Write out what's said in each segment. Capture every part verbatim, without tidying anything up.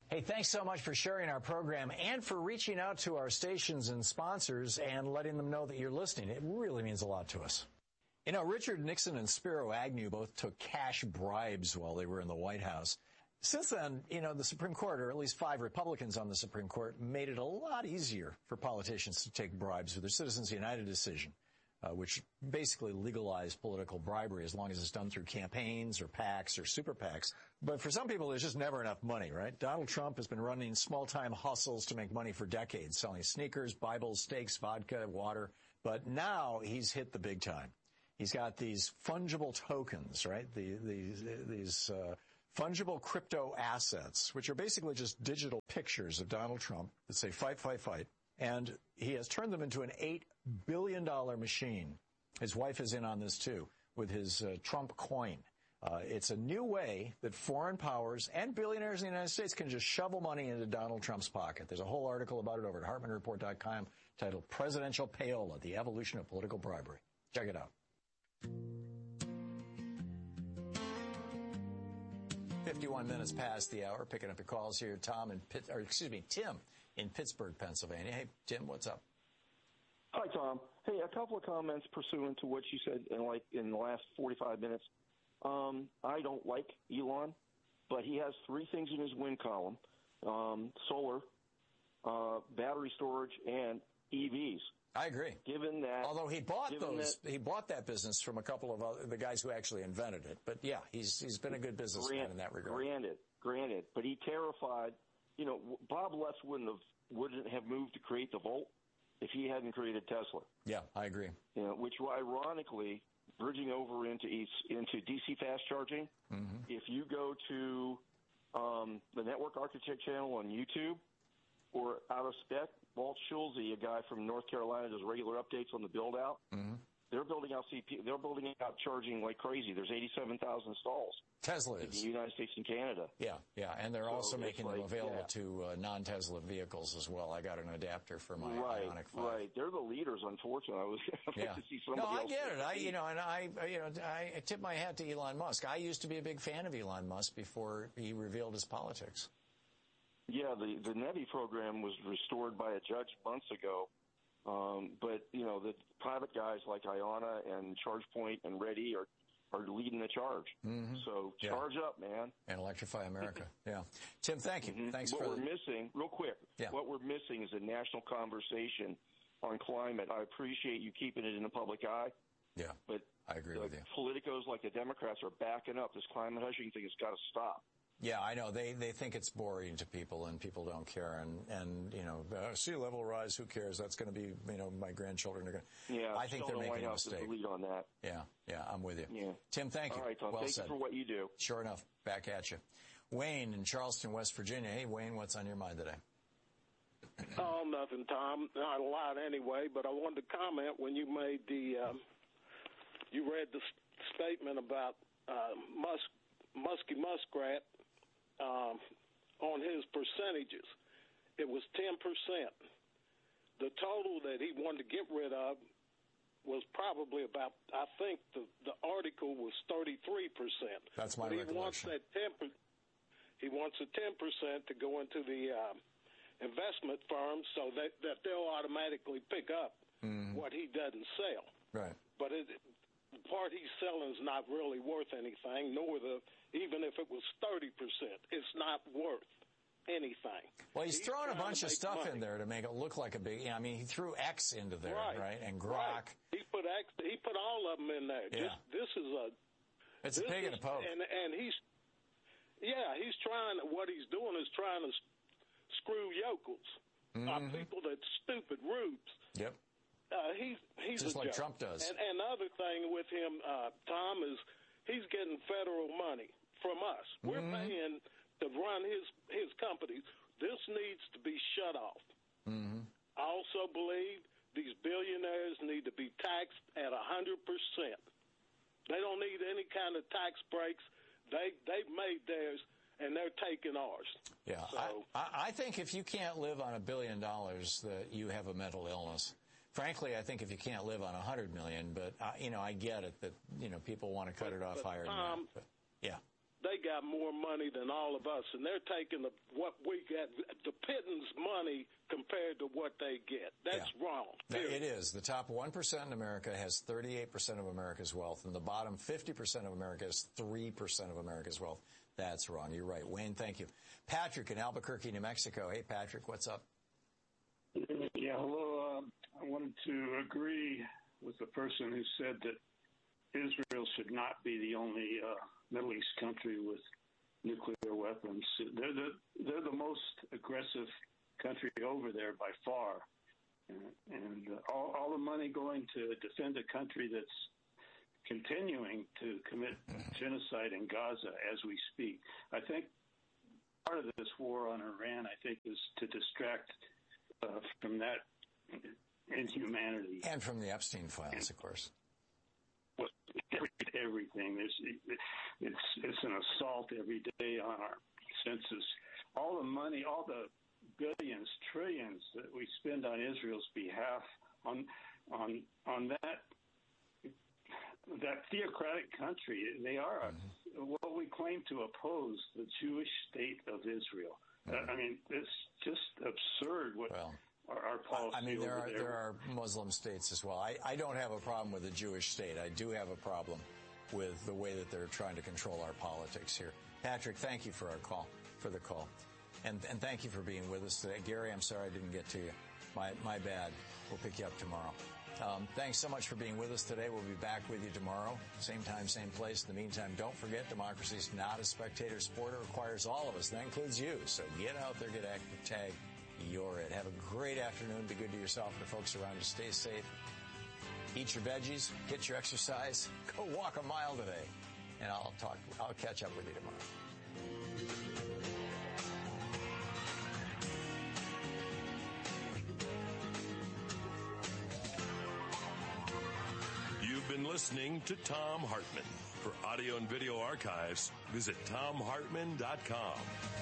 Hey, thanks so much for sharing our program and for reaching out to our stations and sponsors and letting them know that you're listening. It really means a lot to us. You know, Richard Nixon and Spiro Agnew both took cash bribes while they were in the White House. Since then, you know, the Supreme Court, or at least five Republicans on the Supreme Court, made it a lot easier for politicians to take bribes with their Citizens United decision, uh, which basically legalized political bribery as long as it's done through campaigns or PACs or super PACs. But for some people, there's just never enough money, right? Donald Trump has been running small-time hustles to make money for decades, selling sneakers, Bibles, steaks, vodka, water. But now he's hit the big time. He's got these fungible tokens, right? The, these, these, uh, fungible crypto assets, which are basically just digital pictures of Donald Trump that say fight, fight, fight. And he has turned them into an eight billion dollars machine. His wife is in on this too with his uh, Trump coin. Uh, it's a new way that foreign powers and billionaires in the United States can just shovel money into Donald Trump's pocket. There's a whole article about it over at Hartman Report dot com titled Presidential Payola, the Evolution of Political Bribery. Check it out. fifty-one minutes past the hour, picking up your calls here. Tom in Pitt, or excuse me, Tim in Pittsburgh, Pennsylvania. Hey, Tim, what's up? Hi, Tom. Hey, a couple of comments pursuant to what you said in like in the last forty-five minutes. Um, I don't like Elon, but he has three things in his win column: um, solar, uh, battery storage, and E Vs. I agree. Given that, although he bought those, that, he bought that business from a couple of other, the guys who actually invented it. But yeah, he's he's been a good businessman grant, in that regard. Granted, granted, but he terrified. You know, Bob Lutz wouldn't have wouldn't have moved to create the Volt if he hadn't created Tesla. Yeah, I agree. You know, which ironically, bridging over into into D C fast charging. Mm-hmm. If you go to um, the Network Architect channel on YouTube or Out of Spec, Walt Schulze, a guy from North Carolina, does regular updates on the build out. Mm-hmm. They're building out C P. They're building out charging like crazy. There's eighty-seven thousand stalls. Tesla is in the United States and Canada. Yeah, yeah, and they're so also making like, them available yeah. to uh, non-Tesla vehicles as well. I got an adapter for my right, Ioniq five. Right, they're the leaders. Unfortunately, I was yeah. to see somebody No, I else get it. I, you know, and I, you know, I tip my hat to Elon Musk. I used to be a big fan of Elon Musk before he revealed his politics. Yeah, the the NEVI program was restored by a judge months ago. Um, but, you know, the private guys like Iona and ChargePoint and Ready are, are leading the charge. Mm-hmm. So charge yeah. up, man. And electrify America. yeah. Tim, thank you. Mm-hmm. Thanks what for we're the... missing, real quick, yeah. what we're missing is a national conversation on climate. I appreciate you keeping it in the public eye. Yeah, but I agree the with you. Politicos like the Democrats are backing up. This climate hushing thing has got to stop. Yeah, I know. They they think it's boring to people, and people don't care. And, and you know, uh, sea level rise, who cares? That's going to be, you know, my grandchildren are going to... Yeah, I think they're the making White a House mistake. Is the lead on that. Yeah, yeah, I'm with you. Yeah. Tim, thank you. All right, Tom. Well thank said. you for what you do. Sure enough. Back at you. Wayne in Charleston, West Virginia. Hey, Wayne, what's on your mind today? Oh, nothing, Tom. Not a lot anyway, but I wanted to comment when you made the... Um, you read the statement about uh, Musk, Muskie Muskrat, Um, on his percentages. It was ten percent. The total that he wanted to get rid of was probably about, I think the, the article was thirty-three percent. That's my but he recollection. Wants that ten, he wants the ten percent to go into the uh, investment firms so that, that they'll automatically pick up mm-hmm. what he doesn't sell. Right. But it, the part he's selling is not really worth anything, nor the even if it was thirty percent, it's not worth anything. Well, he's, he's throwing a bunch of stuff money. in there to make it look like a big, I mean, he threw X into there, right? right? And Grok. Right. He put X, he put all of them in there. Yeah. Just, this is a... It's a pig in a poke. And, and he's, yeah, he's trying, what he's doing is trying to screw yokels, mm-hmm. uh, people that's stupid rubes. Yep. Uh, he's he's just a like joke. Trump does. And, and another thing with him, uh, Tom, is he's getting federal money from us. We're mm-hmm. paying to run his his companies. This needs to be shut off. Mm-hmm. I also believe these billionaires need to be taxed at a hundred percent. They don't need any kind of tax breaks. They they've made theirs, and they're taking ours. Yeah, so, I, I think if you can't live on a billion dollars, that you have a mental illness. Frankly, I think if you can't live on a hundred million, but uh, you know, I get it that you know people want to cut but, it off but, higher Tom, than that. But, yeah, they they got more money than all of us, and they're taking the, what we get, the pittance money compared to what they get. That's yeah. wrong. Period. It is. The top one percent in America has thirty-eight percent of America's wealth, and the bottom fifty percent of America has three percent of America's wealth. That's wrong. You're right. Wayne, thank you. Patrick in Albuquerque, New Mexico. Hey, Patrick, what's up? Yeah, hello. Um, I wanted to agree with the person who said that Israel should not be the only uh, Middle East country with nuclear weapons. They're the they're the most aggressive country over there by far, and, and uh, all, all the money going to defend a country that's continuing to commit genocide in Gaza as we speak. I think part of this war on Iran, I think, is to distract uh, from that inhumanity and from the Epstein files, of course. Everything. There's, it's it's an assault every day on our senses. All the money, all the billions, trillions that we spend on Israel's behalf, on on on that that theocratic country, they are mm-hmm. what we claim to oppose, the Jewish state of Israel. Mm-hmm. I mean, it's just absurd what. Well, Our policy I mean, there are there. there are Muslim states as well. I, I don't have a problem with the Jewish state. I do have a problem with the way that they're trying to control our politics here. Patrick, thank you for our call, for the call, and and thank you for being with us today. Gary, I'm sorry I didn't get to you. My my bad. We'll pick you up tomorrow. Um, thanks so much for being with us today. We'll be back with you tomorrow, same time, same place. In the meantime, don't forget, democracy is not a spectator sport. It requires all of us. That includes you. So get out there, get active, tag. You're it. Have a great afternoon. Be good to yourself and the folks around you. Stay safe. Eat your veggies. Get your exercise. Go walk a mile today. And I'll talk. I'll catch up with you tomorrow. You've been listening to Thom Hartmann. For audio and video archives, visit thom hartmann dot com.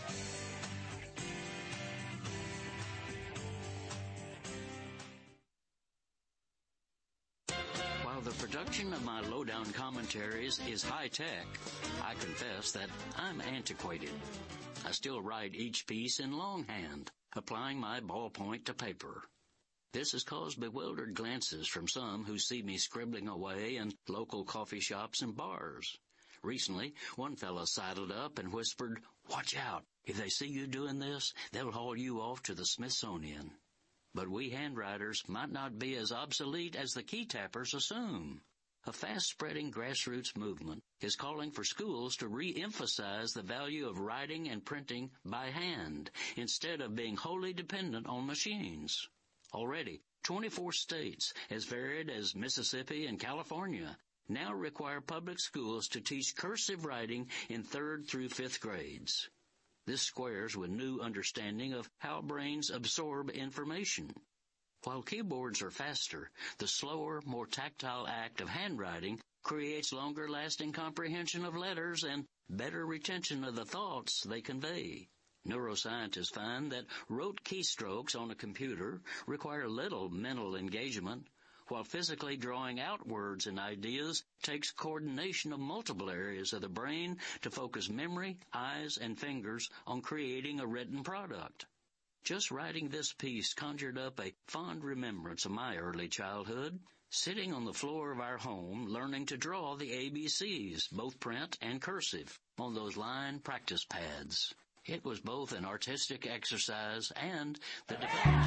The production of my lowdown commentaries is high-tech. I confess that I'm antiquated. I still write each piece in longhand, applying my ballpoint to paper. This has caused bewildered glances from some who see me scribbling away in local coffee shops and bars. Recently, one fellow sidled up and whispered, "Watch out. If they see you doing this, they'll haul you off to the Smithsonian." But we handwriters might not be as obsolete as the key tappers assume. A fast-spreading grassroots movement is calling for schools to re-emphasize the value of writing and printing by hand instead of being wholly dependent on machines. Already, twenty-four states, as varied as Mississippi and California, now require public schools to teach cursive writing in third through fifth grades. This squares with new understanding of how brains absorb information. While keyboards are faster, the slower, more tactile act of handwriting creates longer-lasting comprehension of letters and better retention of the thoughts they convey. Neuroscientists find that rote keystrokes on a computer require little mental engagement, while physically drawing out words and ideas takes coordination of multiple areas of the brain to focus memory, eyes, and fingers on creating a written product. Just writing this piece conjured up a fond remembrance of my early childhood, sitting on the floor of our home learning to draw the A B Cs, both print and cursive, on those line practice pads. It was both an artistic exercise and the development